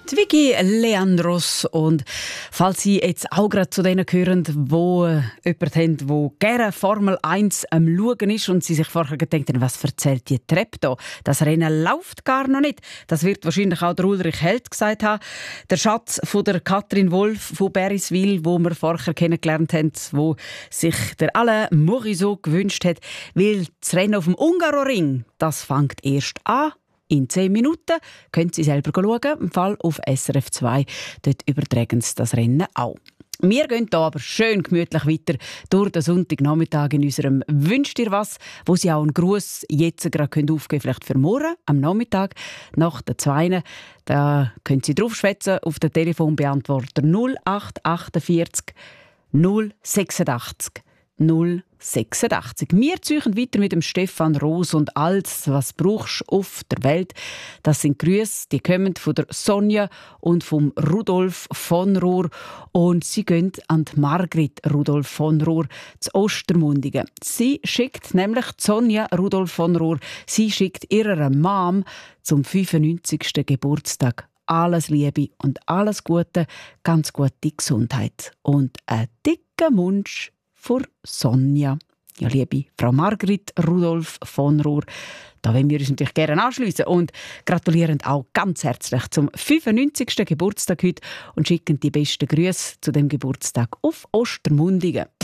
Die Vicky Leandros. Und falls Sie jetzt auch gerade zu denen gehören, die jemanden haben, der gerne Formel 1 am Schauen ist und Sie sich vorher gedacht haben, was erzählt die Treppe da? Das Rennen läuft gar noch nicht. Das wird wahrscheinlich auch der Ulrich Held gesagt haben. Der Schatz von der Katrin Wolf von Beriswil, wo wir vorher kennengelernt haben, wo sich der Alain Morisot gewünscht hat, weil das Rennen auf dem Ungaroring, das fängt erst an. In 10 Minuten können Sie selber schauen, im Fall auf SRF 2. Dort übertragen Sie das Rennen auch. Wir gehen hier aber schön gemütlich weiter durch den Sonntagnachmittag in unserem «Wünsch dir was», wo Sie auch einen Gruß jetzt gerade aufgeben können, vielleicht für morgen am Nachmittag nach der 2. Da können Sie draufschwätzen auf den Telefonbeantworter 0848 086 086. Wir ziehen weiter mit dem Stefan Roos und alles, was brauchst auf der Welt. Das sind Grüße, die kommen von der Sonja und vom Rudolf von Rohr. Und sie gehen an die Margrit Rudolf von Rohr zu Ostermundigen. Sie schickt nämlich Sonja Rudolf von Rohr, sie schickt ihrer Mom zum 95. Geburtstag alles Liebe und alles Gute, ganz gute Gesundheit und einen dicken Wunsch für Sonja. Ja, liebe Frau Margrit Rudolf von Rohr, da wollen wir uns natürlich gerne anschliessen und gratulieren auch ganz herzlich zum 95. Geburtstag heute und schicken die besten Grüße zu dem Geburtstag auf Ostermundigen.